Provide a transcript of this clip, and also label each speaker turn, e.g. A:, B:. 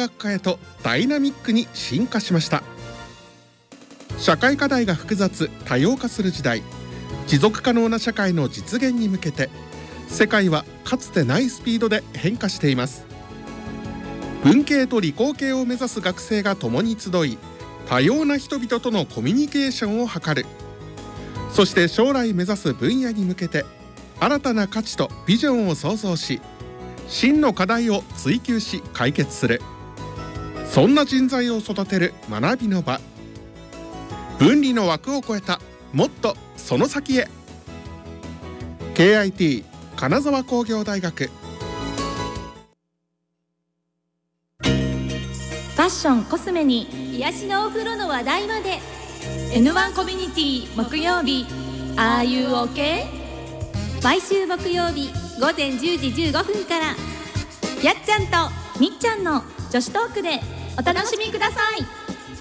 A: 学科へとダイナミックに進化しました。社会課題が複雑多様化する時代、持続可能な社会の実現に向けて世界はかつてないスピードで変化しています。文系と理工系を目指す学生が共に集い、多様な人々とのコミュニケーションを図る。そして将来目指す分野に向けて新たな価値とビジョンを創造し、真の課題を追求し解決する。そんな人材を育てる学びの場。分離の枠を超えたもっとその先へ。 KIT 金沢工業大学。
B: ファッション、コスメに癒しのお風呂の話題まで N1 コミュニティ木曜日 Are you OK? 毎週木曜日午前10時15分からやっちゃんとみっちゃんの女子トークでお楽しみください。